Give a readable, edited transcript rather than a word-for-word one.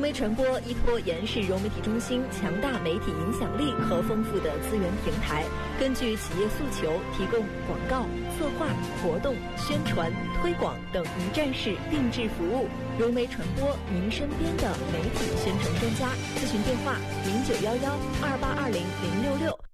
媒传播依托延世融媒体中心强大媒体影响力和丰富的资源平台，根据企业诉求，提供广告、策划、活动、宣传、推广等一站式定制服务。融媒传播，您身边的媒体宣传专家。咨询电话：091128200660。